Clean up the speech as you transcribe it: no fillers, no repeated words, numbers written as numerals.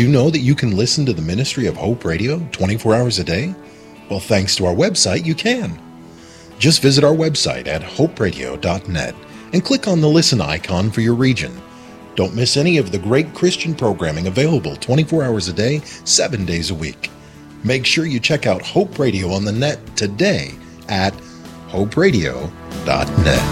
you know that you can listen to the ministry of Hope Radio 24 hours a day? Well, thanks to our website, you can. Just visit our website at hoperadio.net and click on the listen icon for your region. Don't miss any of the great Christian programming available 24 hours a day, 7 days a week. Make sure you check out Hope Radio on the net today at hoperadio.net.